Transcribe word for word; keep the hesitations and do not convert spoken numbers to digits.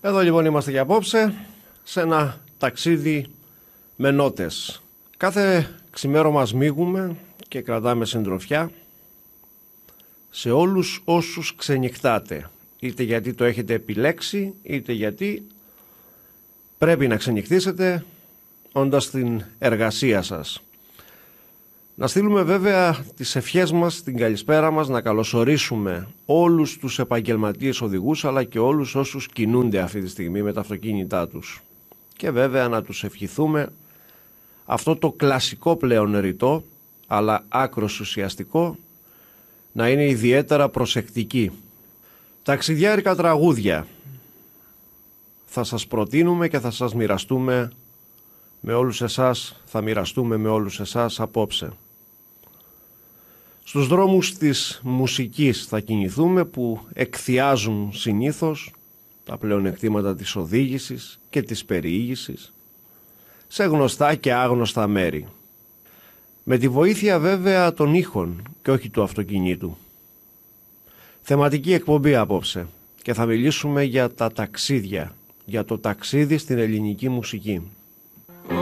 Εδώ λοιπόν είμαστε για απόψε σε ένα ταξίδι με νότες. Κάθε ξημέρωμα σμίγουμε και κρατάμε συντροφιά σε όλους όσους ξενυχτάτε. Είτε γιατί το έχετε επιλέξει, είτε γιατί πρέπει να ξενυχτήσετε όντας την εργασία σας. Να στείλουμε βέβαια τις ευχές μας, την καλησπέρα μας, να καλωσορίσουμε όλους τους επαγγελματίες οδηγούς αλλά και όλους όσους κινούνται αυτή τη στιγμή με τα αυτοκίνητά τους. Και βέβαια να τους ευχηθούμε αυτό το κλασικό πλέον ρητό αλλά άκρος ουσιαστικό, να είναι ιδιαίτερα προσεκτικοί. Ταξιδιάρικα τραγούδια θα σας προτείνουμε και θα σας μοιραστούμε με όλους εσάς, θα μοιραστούμε με όλους εσάς απόψε. Στους δρόμους της μουσικής θα κινηθούμε που εκθιάζουν συνήθως τα πλεονεκτήματα της οδήγησης και της περιήγησης σε γνωστά και άγνωστα μέρη. Με τη βοήθεια βέβαια των ήχων και όχι του αυτοκινήτου. Θεματική εκπομπή απόψε και θα μιλήσουμε για τα ταξίδια, για το ταξίδι στην ελληνική μουσική.